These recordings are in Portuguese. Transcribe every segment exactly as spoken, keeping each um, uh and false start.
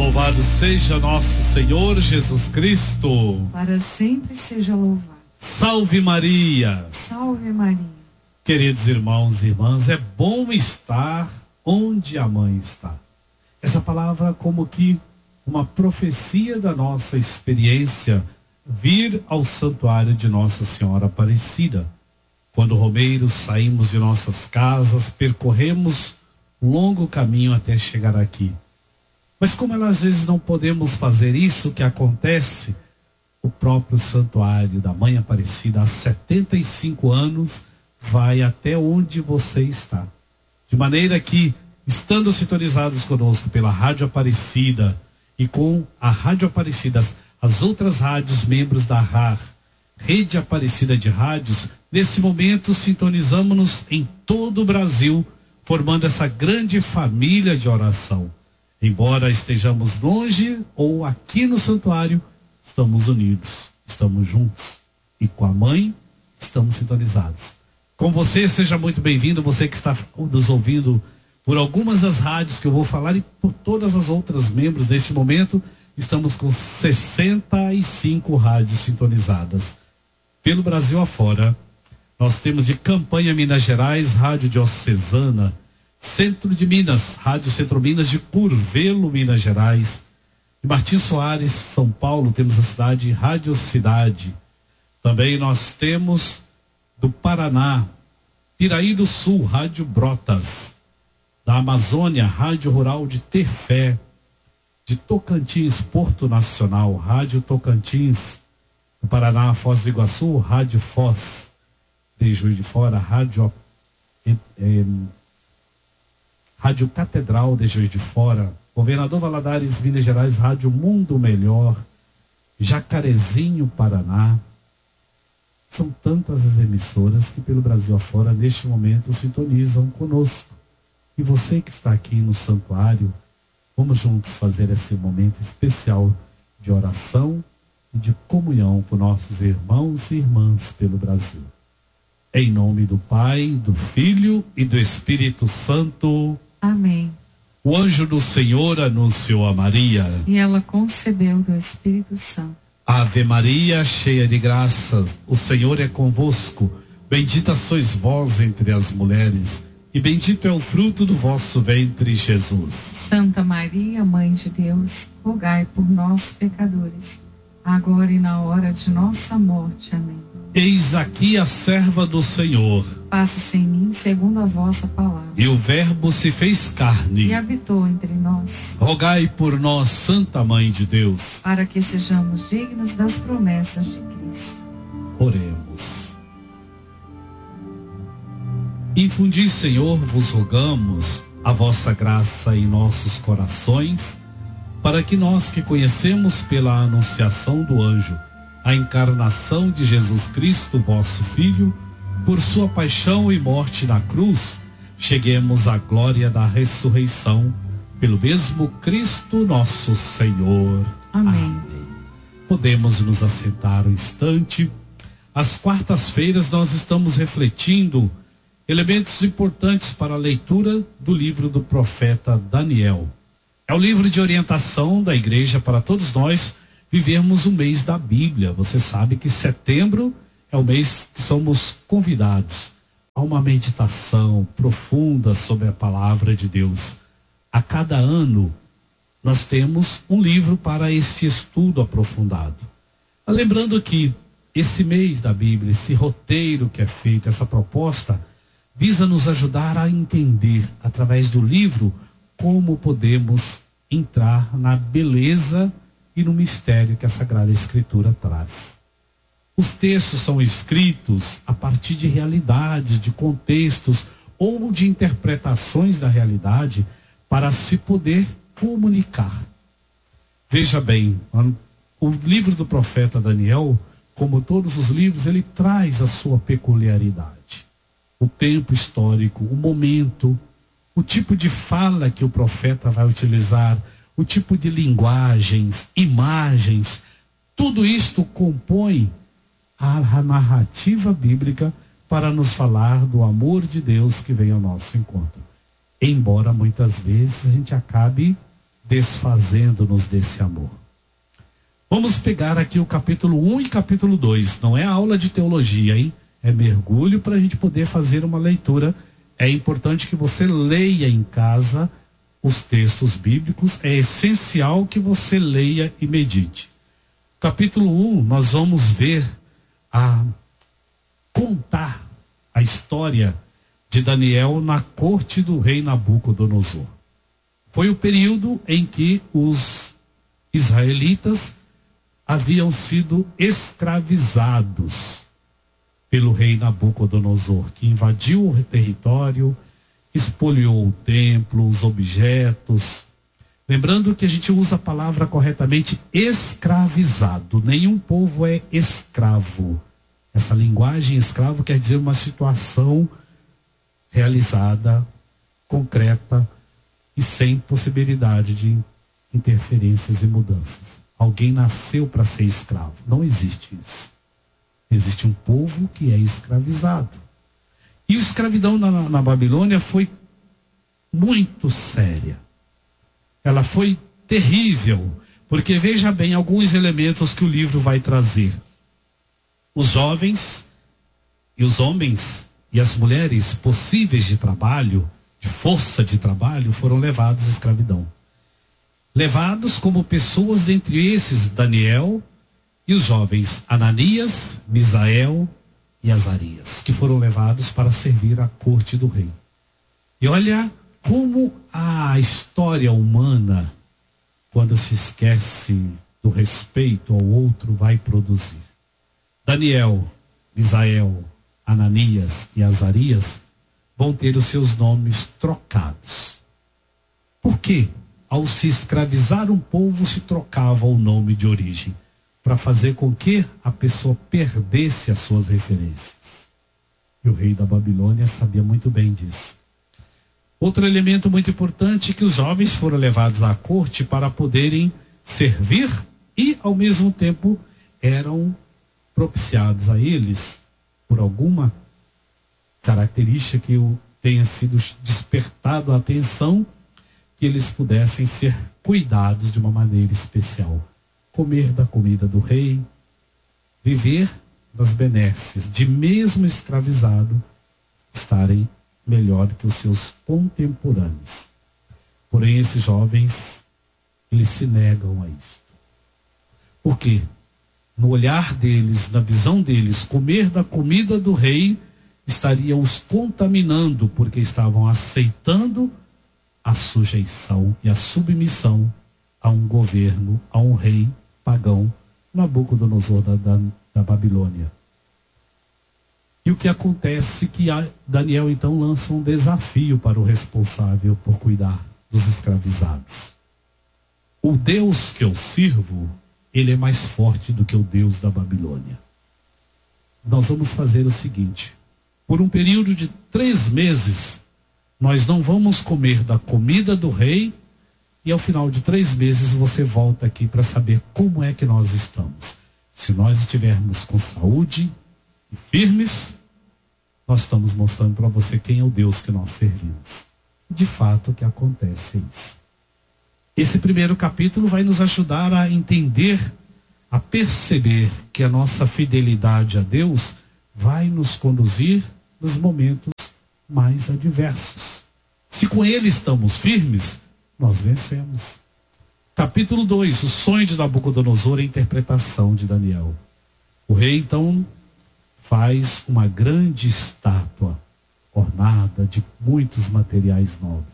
Louvado seja nosso Senhor Jesus Cristo. Para sempre seja louvado. Salve Maria. Salve Maria. Queridos irmãos e irmãs, é bom estar onde a mãe está. Essa palavra como que uma profecia da nossa experiência, vir ao santuário de Nossa Senhora Aparecida. Quando romeiros saímos de nossas casas, percorremos um longo caminho até chegar aqui. Mas como às vezes não podemos fazer isso que acontece, o próprio santuário da Mãe Aparecida, há setenta e cinco anos, vai até onde você está. De maneira que, estando sintonizados conosco pela Rádio Aparecida e com a Rádio Aparecida, as outras rádios membros da R A R, Rede Aparecida de Rádios, nesse momento sintonizamos-nos em todo o Brasil, formando essa grande família de oração. Embora estejamos longe ou aqui no santuário, estamos unidos, estamos juntos. E com a mãe, estamos sintonizados. Com você, seja muito bem-vindo, você que está nos ouvindo por algumas das rádios que eu vou falar e por todas as outras membros neste momento. Estamos com sessenta e cinco rádios sintonizadas. Pelo Brasil afora, nós temos de Campanha, Minas Gerais, Rádio Diocesana, Centro de Minas, Rádio Centro Minas de Curvelo, Minas Gerais. De Martins Soares, São Paulo, temos a cidade Rádio Cidade. Também nós temos do Paraná, Piraí do Sul, Rádio Brotas. Da Amazônia, Rádio Rural de Terfé. De Tocantins, Porto Nacional, Rádio Tocantins. Do Paraná, Foz do Iguaçu, Rádio Foz. De Juiz de Fora, Rádio eh, eh, Rádio Catedral de Juiz de Fora, Governador Valadares, Minas Gerais, Rádio Mundo Melhor, Jacarezinho, Paraná. São tantas as emissoras que pelo Brasil afora, neste momento, sintonizam conosco. E você que está aqui no santuário, vamos juntos fazer esse momento especial de oração e de comunhão com nossos irmãos e irmãs pelo Brasil. Em nome do Pai, do Filho e do Espírito Santo. Amém. O anjo do Senhor anunciou a Maria. E ela concebeu do Espírito Santo. Ave Maria, cheia de graças, o Senhor é convosco. Bendita sois vós entre as mulheres, e bendito é o fruto do vosso ventre, Jesus. Santa Maria, Mãe de Deus, rogai por nós, pecadores, agora e na hora de nossa morte. Amém. Eis aqui a serva do Senhor. Faça-se em mim segundo a vossa palavra. E o Verbo se fez carne. E habitou entre nós. Rogai por nós, Santa Mãe de Deus, para que sejamos dignos das promessas de Cristo. Oremos. Infundi, Senhor, vos rogamos a vossa graça em nossos corações, para que nós que conhecemos pela anunciação do anjo a encarnação de Jesus Cristo, vosso Filho, por sua paixão e morte na cruz, cheguemos à glória da ressurreição, pelo mesmo Cristo nosso Senhor. Amém. Amém. Podemos nos assentar um instante. Às quartas-feiras nós estamos refletindo elementos importantes para a leitura do livro do profeta Daniel. É o livro de orientação da igreja para todos nós vivermos o mês da Bíblia. Você sabe que setembro é o mês que somos convidados a uma meditação profunda sobre a palavra de Deus. A cada ano nós temos um livro para esse estudo aprofundado. Lembrando que esse mês da Bíblia, esse roteiro que é feito, essa proposta, visa nos ajudar a entender, através do livro, como podemos entrar na beleza e no mistério que a Sagrada Escritura traz. Os textos são escritos a partir de realidades, de contextos ou de interpretações da realidade para se poder comunicar. Veja bem, o livro do profeta Daniel, como todos os livros, ele traz a sua peculiaridade. O tempo histórico, o momento, o tipo de fala que o profeta vai utilizar, o tipo de linguagens, imagens, tudo isto compõe a narrativa bíblica para nos falar do amor de Deus que vem ao nosso encontro. Embora muitas vezes a gente acabe desfazendo-nos desse amor. Vamos pegar aqui o capítulo um e capítulo dois. Não é aula de teologia, hein? É mergulho para a gente poder fazer uma leitura. É importante que você leia em casa os textos bíblicos. É essencial que você leia e medite. Capítulo um, nós vamos ver a contar a história de Daniel na corte do rei Nabucodonosor. Foi o período em que os israelitas haviam sido escravizados pelo rei Nabucodonosor, que invadiu o território, espoliou o templo, os objetos. Lembrando que a gente usa a palavra corretamente, escravizado. Nenhum povo é escravo. Essa linguagem escravo quer dizer uma situação realizada, concreta e sem possibilidade de interferências e mudanças. Alguém nasceu para ser escravo. Não existe isso. Existe um povo que é escravizado. E a escravidão na, na Babilônia foi muito séria. Ela foi terrível, porque veja bem alguns elementos que o livro vai trazer. Os jovens e os homens e as mulheres possíveis de trabalho, de força de trabalho, foram levados à escravidão. Levados como pessoas, dentre esses Daniel e os jovens Ananias, Misael e Azarias, que foram levados para servir à corte do rei. E olha como a história humana, quando se esquece do respeito ao outro, vai produzir. Daniel, Misael, Ananias e Azarias vão ter os seus nomes trocados. Por quê? Ao se escravizar um povo, se trocava o nome de origem, para fazer com que a pessoa perdesse as suas referências. E o rei da Babilônia sabia muito bem disso. Outro elemento muito importante é que os jovens foram levados à corte para poderem servir e, ao mesmo tempo, eram propiciados a eles por alguma característica que tenha sido despertado a atenção, que eles pudessem ser cuidados de uma maneira especial. Comer da comida do rei, viver das benesses, de mesmo escravizado, estarem melhor que os seus contemporâneos. Porém, esses jovens, eles se negam a isso. Por quê? No olhar deles, na visão deles, comer da comida do rei estaria os contaminando, porque estavam aceitando a sujeição e a submissão a um governo, a um rei pagão, Nabucodonosor da, da, da Babilônia. E o que acontece é que Daniel então lança um desafio para o responsável por cuidar dos escravizados. O Deus que eu sirvo, ele é mais forte do que o Deus da Babilônia. Nós vamos fazer o seguinte: por um período de três meses, nós não vamos comer da comida do rei, e ao final de três meses você volta aqui para saber como é que nós estamos. Se nós estivermos com saúde e firmes, nós estamos mostrando para você quem é o Deus que nós servimos. De fato, o que acontece é isso. Esse primeiro capítulo vai nos ajudar a entender, a perceber que a nossa fidelidade a Deus vai nos conduzir nos momentos mais adversos. Se com ele estamos firmes, nós vencemos. Capítulo dois, o sonho de Nabucodonosor e a interpretação de Daniel. O rei então faz uma grande estátua ornada de muitos materiais nobres.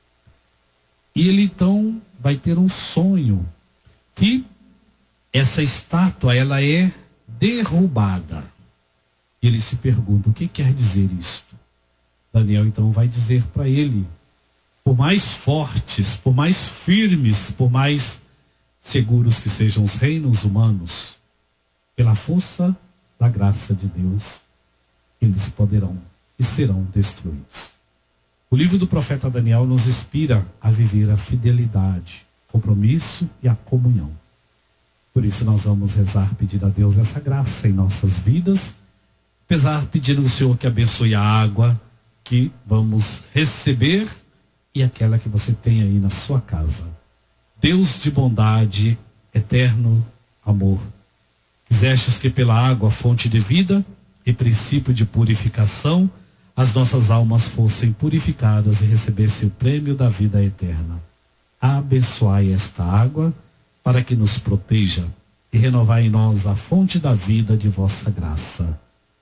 E ele então vai ter um sonho que essa estátua ela é derrubada. E ele se pergunta: o que quer dizer isto? Daniel então vai dizer para ele: por mais fortes, por mais firmes, por mais seguros que sejam os reinos humanos, pela força da graça de Deus, eles poderão e serão destruídos. O livro do profeta Daniel nos inspira a viver a fidelidade, compromisso e a comunhão. Por isso nós vamos rezar, pedir a Deus essa graça em nossas vidas, apesar pedindo ao Senhor que abençoe a água que vamos receber e aquela que você tem aí na sua casa. Deus de bondade, eterno amor, quisestes que pela água, fonte de vida e princípio de purificação, as nossas almas fossem purificadas e recebessem o prêmio da vida eterna. Abençoai esta água para que nos proteja e renovai em nós a fonte da vida de vossa graça.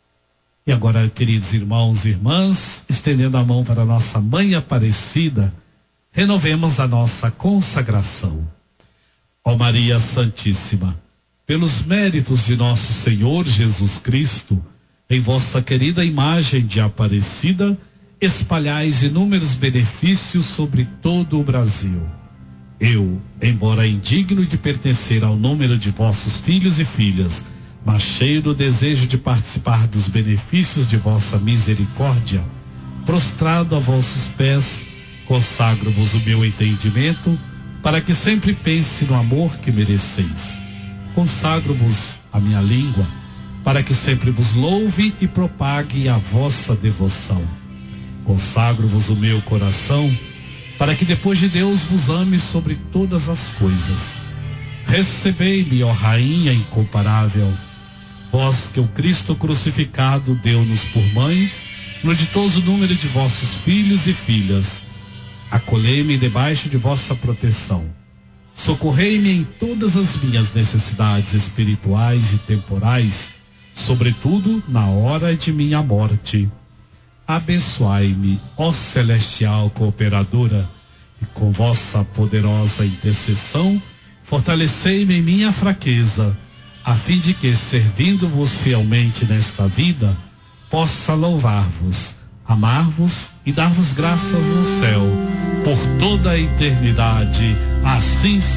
E agora, queridos irmãos e irmãs, estendendo a mão para nossa Mãe Aparecida, renovemos a nossa consagração. Ó Maria Santíssima, pelos méritos de nosso Senhor Jesus Cristo, em vossa querida imagem de Aparecida, espalhais inúmeros benefícios sobre todo o Brasil. Eu, embora indigno de pertencer ao número de vossos filhos e filhas, mas cheio do desejo de participar dos benefícios de vossa misericórdia, prostrado a vossos pés, consagro-vos o meu entendimento, para que sempre pense no amor que mereceis. Consagro-vos a minha língua, para que sempre vos louve e propague a vossa devoção. Consagro-vos o meu coração, para que depois de Deus vos ame sobre todas as coisas. Recebei-me, ó Rainha incomparável, vós que o Cristo crucificado deu-nos por mãe, no ditoso número de vossos filhos e filhas. Acolhei-me debaixo de vossa proteção. Socorrei-me em todas as minhas necessidades espirituais e temporais, sobretudo na hora de minha morte. Abençoai-me, ó celestial cooperadora, e com vossa poderosa intercessão, fortalecei-me em minha fraqueza, a fim de que, servindo-vos fielmente nesta vida, possa louvar-vos, amar-vos e dar-vos graças no céu, por toda a eternidade. Assim